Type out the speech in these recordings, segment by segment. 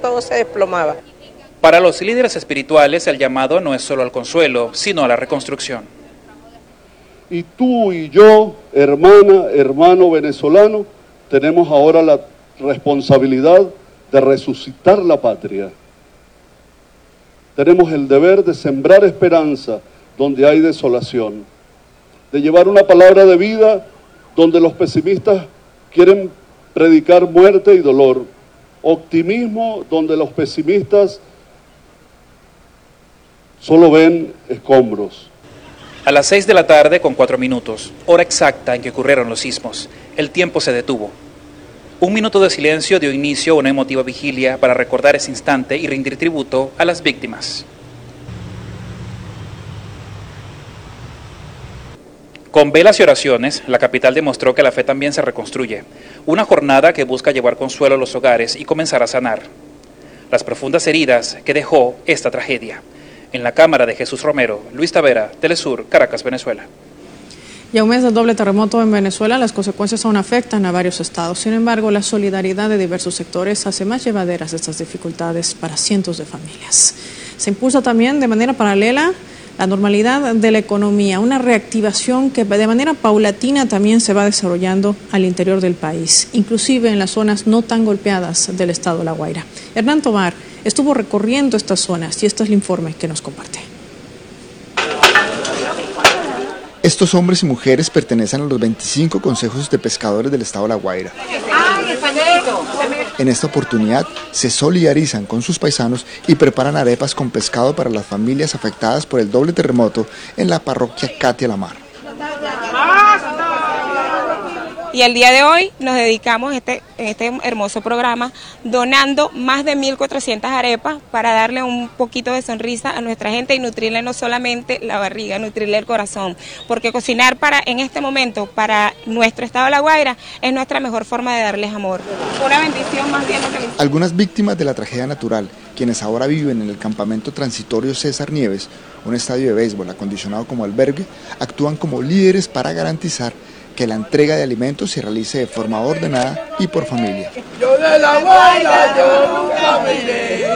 todo se desplomaba. Para los líderes espirituales, el llamado no es solo al consuelo, sino a la reconstrucción. Y tú y yo, hermana, hermano venezolano, tenemos ahora la responsabilidad de resucitar la patria. Tenemos el deber de sembrar esperanza donde hay desolación, de llevar una palabra de vida donde los pesimistas quieren predicar muerte y dolor, optimismo donde los pesimistas solo ven escombros. A las 6 de la tarde con 4 minutos, hora exacta en que ocurrieron los sismos, el tiempo se detuvo. Un minuto de silencio dio inicio a una emotiva vigilia para recordar ese instante y rendir tributo a las víctimas. Con velas y oraciones, la capital demostró que la fe también se reconstruye. Una jornada que busca llevar consuelo a los hogares y comenzar a sanar las profundas heridas que dejó esta tragedia. En la cámara de Jesús Romero, Luis Tavera, Telesur, Caracas, Venezuela. Ya un mes del doble terremoto en Venezuela, las consecuencias aún afectan a varios estados. Sin embargo, la solidaridad de diversos sectores hace más llevaderas estas dificultades para cientos de familias. Se impulsa también de manera paralela la normalidad de la economía, una reactivación que de manera paulatina también se va desarrollando al interior del país, inclusive en las zonas no tan golpeadas del estado de La Guaira. Hernán Tobar estuvo recorriendo estas zonas y este es el informe que nos comparte. Estos hombres y mujeres pertenecen a los 25 consejos de pescadores del estado de La Guaira. En esta oportunidad se solidarizan con sus paisanos y preparan arepas con pescado para las familias afectadas por el doble terremoto en la parroquia Catia La Mar. Y el día de hoy nos dedicamos a este hermoso programa donando más de 1.400 arepas para darle un poquito de sonrisa a nuestra gente y nutrirle no solamente la barriga, nutrirle el corazón, porque cocinar en este momento para nuestro estado de La Guaira es nuestra mejor forma de darles amor. Una bendición más bien lo que les... Algunas víctimas de la tragedia natural, quienes ahora viven en el campamento transitorio César Nieves, un estadio de béisbol acondicionado como albergue, actúan como líderes para garantizar que la entrega de alimentos se realice de forma ordenada y por familia. Yo de La Guaira, yo nunca me iré.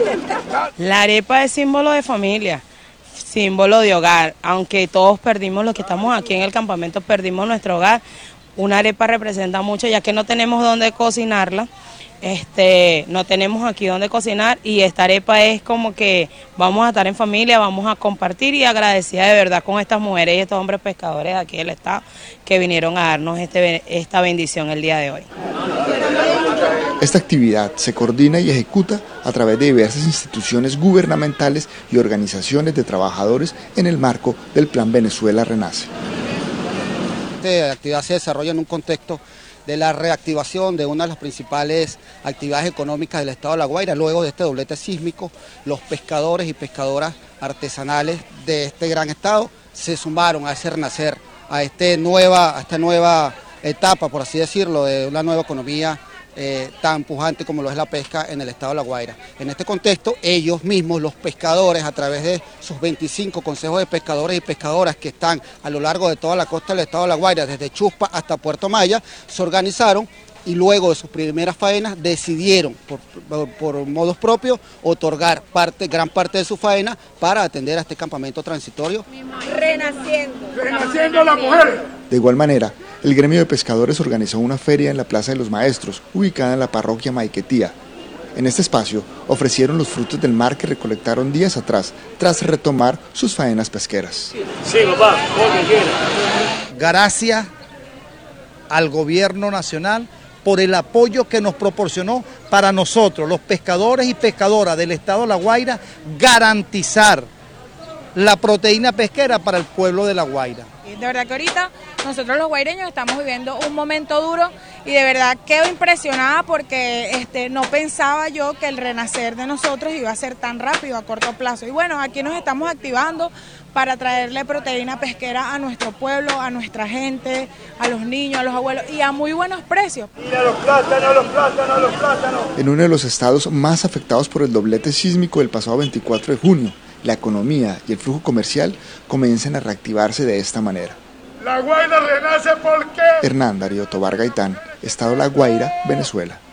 La arepa es símbolo de familia, símbolo de hogar. Aunque todos perdimos, los que estamos aquí en el campamento, perdimos nuestro hogar, una arepa representa mucho, ya que no tenemos dónde cocinarla. No tenemos aquí donde cocinar y esta arepa es como que vamos a estar en familia, vamos a compartir y agradecida de verdad con estas mujeres y estos hombres pescadores de aquí del estado que vinieron a darnos esta bendición el día de hoy. Esta actividad se coordina y ejecuta a través de diversas instituciones gubernamentales y organizaciones de trabajadores en el marco del Plan Venezuela Renace. Esta actividad se desarrolla en un contexto de la reactivación de una de las principales actividades económicas del estado de La Guaira. Luego de este doblete sísmico, los pescadores y pescadoras artesanales de este gran estado se sumaron a ese renacer, a esta nueva etapa, por así decirlo, de una nueva economía tan pujante como lo es la pesca en el estado de La Guaira. En este contexto, ellos mismos, los pescadores, a través de sus 25 consejos de pescadores y pescadoras que están a lo largo de toda la costa del estado de La Guaira, desde Chuspa hasta Puerto Maya, se organizaron y luego de sus primeras faenas decidieron, por modos propios, otorgar gran parte de su faena para atender a este campamento transitorio. Renaciendo la mujer. De igual manera, el gremio de pescadores organizó una feria en la Plaza de los Maestros, ubicada en la parroquia Maiquetía. En este espacio ofrecieron los frutos del mar que recolectaron días atrás, tras retomar sus faenas pesqueras. Sí, papá, porque quiera. Gracias al gobierno nacional por el apoyo que nos proporcionó para nosotros, los pescadores y pescadoras del estado de La Guaira, garantizar la proteína pesquera para el pueblo de La Guaira. De verdad que ahorita nosotros los guaireños estamos viviendo un momento duro y de verdad quedo impresionada porque no pensaba yo que el renacer de nosotros iba a ser tan rápido a corto plazo. Y bueno, aquí nos estamos activando para traerle proteína pesquera a nuestro pueblo, a nuestra gente, a los niños, a los abuelos y a muy buenos precios. Mira los plátanos, los plátanos, los plátanos. En uno de los estados más afectados por el doblete sísmico del pasado 24 de junio, la economía y el flujo comercial comienzan a reactivarse de esta manera. La Guaira renace, ¿por qué? Hernán Darío Tobar Gaitán, Estado La Guaira, Venezuela.